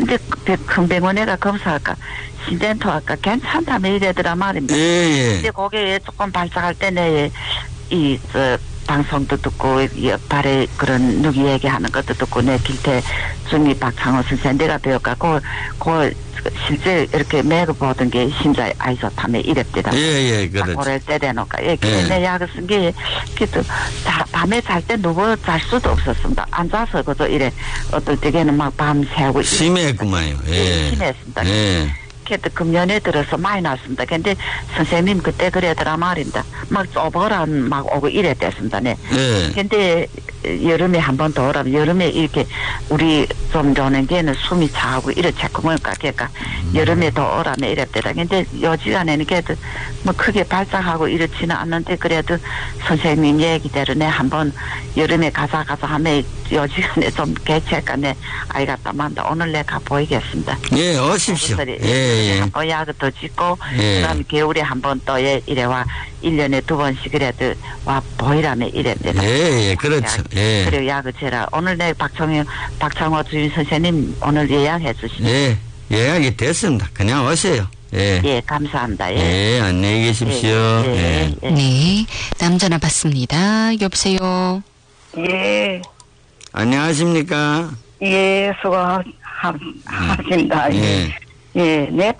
근데 큰 병원에가 검사할까 신덴토 할까 괜찮다며 이래더라 말입니다. 예. 근데 거기에 조금 발작할 때는 방송도 듣고 발에 그런 누기 얘기하는 것도 듣고 내 길태 중이 박창호 선생 내가 배웠까 그 실제 이렇게 매그 보던 게 심장 아이 좋다며 이랬대다. 예, 그렇죠. 고럴 때 되노까. 내 약을 쓴 게 그래도 밤에 잘 때 누워 잘 수도 없었습니다. 앉아서 그저 이래 어떨 때에는 막 밤새고 심했구만요. 예. 심했습니다. 예. 그때 금년에 들어서 많이 났습니다. 근데 선생님 그때 그래더라 말입니다. 막 쪼버란 막 오고 이랬댔습니다. 네. 예. 근데 여름에 한 번 더 오라면 여름에 이렇게 우리 좀 노는 게는 숨이 차고 이렇게 그러니까 그러니까 여름에 더 오라면 이랬대라. 근데 요지간에는 그래도 뭐 크게 발작하고 이렇지는 않는데 그래도 선생님 얘기대로 내 한번 여름에 가자 하면 요지간에 좀 개체할까 내 아이 갔다 만다 오늘 내가 보이겠습니다. 예, 오십시오. 예. 한번 약을 더 짓고 그다음에 겨울에 한 번 또 이래와 1년에 2번씩 그래도 와 보이라면 이랬대요. 예, 그렇죠. 예. 그리고 약을 제라 오늘 내 박창호 주임 선생님 오늘 예약해 주시죠. 예, 예약이 됐습니다. 그냥 오세요. 예. 예, 감사합니다. 예. 예, 안녕히 계십시오. 예. 네, 다음 전화 받습니다. 여보세요. 예, 안녕하십니까? 예, 수고하십니다. 예. 예, 내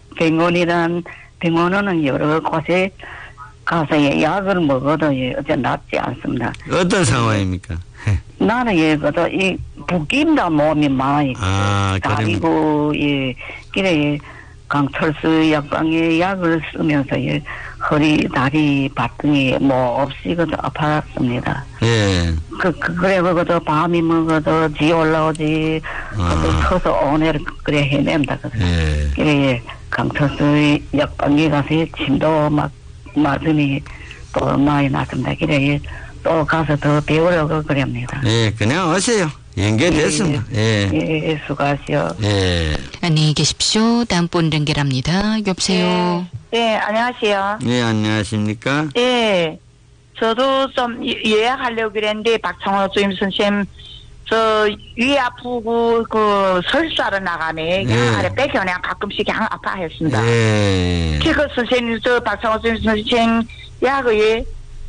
병원은 여러 곳에 가서 약을 먹어도 어째 낫지 않습니다. 어떤 상황입니까? 나는 그래도 붓기입니다. 몸이 많이. 다리고, 그래, 강철수 약방에 약을 쓰면서 허리, 다리, 바등이 없이 그도 아팠습니다. 예. 그래, 그것도 밤이 먹어도 지 올라오지, 그것도 서서 오늘 그래 해냅니다. 예. 그래, 강철수 약방에 가서 침도 막 맞으니 또 많이 났습니다. 그래, 또 가서 더 배우려고 그럽니다. 예, 그냥 오세요. 연결됐습니다. 예, 수고하시오. 예. 안녕히 계십시오. 다음 분 연결합니다. 여보세요. 예, 안녕하세요. 예, 안녕하십니까? 예, 저도 좀 예약하려고 그랬는데 박창호 주임 선생님 저 위 아프고 설사를 나가네. 아래 빼겨 그냥 가끔씩 그냥 아파했습니다. 예. 그 선생님 저 박창호 주임 선생님 약을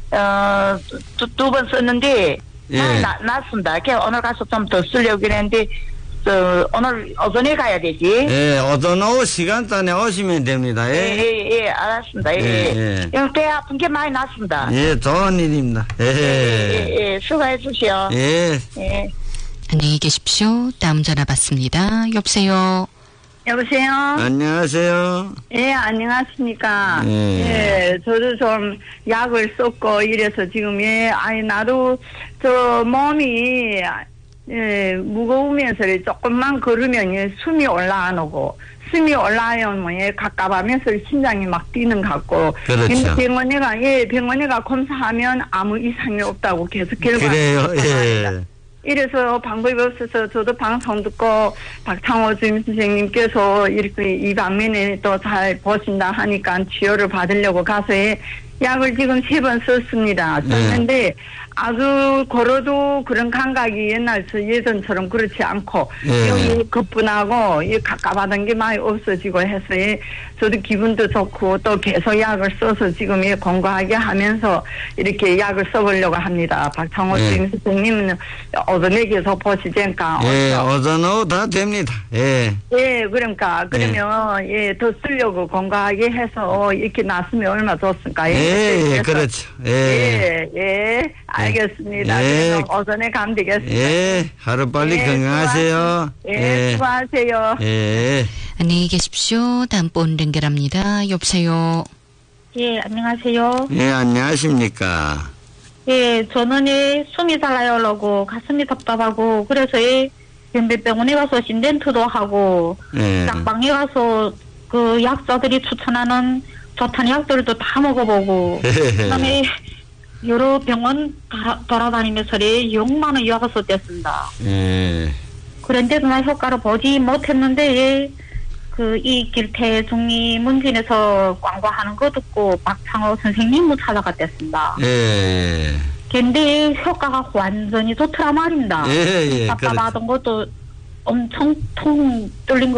두 번 썼는데 낫습니다. 그래서 오늘 가서 좀 더 쓰려고 그랬는데 오늘 오전에 가야 되지. 예, 오전 오후 시간단에 오시면 됩니다. 예, 알았습니다. 예. 배 아픈 게 많이 났습니다. 예, 좋은 일입니다. 예, 수고해 주시오. 예. 안녕히 계십시오. 다음 전화 받습니다. 여보세요. 여보세요? 안녕하세요. 예, 안녕하십니까. 예, 저도 좀 약을 썼고 이래서 지금 나도 저 몸이 무거우면서 조금만 걸으면 숨이 올라오고 숨이 올라오면 갑갑하면서 심장이 막 뛰는 것 같고. 그렇죠. 병원에 가 검사하면 아무 이상이 없다고 계속 결과가 그래요. 예. 이래서 방법이 없어서 저도 방송 듣고 박창호 주임 선생님께서 이렇게 이 방면에 또 잘 보신다 하니까 치료를 받으려고 가서 약을 지금 3번 썼습니다. 썼는데 아주 걸어도 그런 감각이 예전처럼 그렇지 않고 여기 거뿐하고 갑갑하던 게 많이 없어지고 해서 저도 기분도 좋고 또 계속 약을 써서 지금 건강하게 하면서 이렇게 약을 써보려고 합니다. 박창호 주임 선생님은 오전에 계속 보시니까 오전 오후 다 됩니다. 그러면 더 쓰려고 건강하게 해서 이렇게 났으면 얼마나 좋습니까? 그렇죠. 알겠습니다. 그래서 오전에 가면 되겠습니다. 하루빨리 건강하세요. 수고하세요. 안녕히 계십시오. 다음 분 연결합니다. 여보세요. 예, 안녕하세요. 예, 안녕하십니까. 예, 저는 숨이 잘 나오려고 가슴이 답답하고 그래서 병원에 가서 신덴트도 하고 약방에 가서 그 약사들이 추천하는 좋다는 약들도 다 먹어보고 그다음에 여러 병원 돌아다니면서 6만 원 유학을 썼댔습니다. 그런데도 나 효과를 보지 못했는데 이 길태 중리 문진에서 광고하는 거 듣고 박창호 선생님을 찾아갔댔습니다. 근데 효과가 완전히 좋더라 말입니다. 답답하던 것도 엄청 통 뚫린 거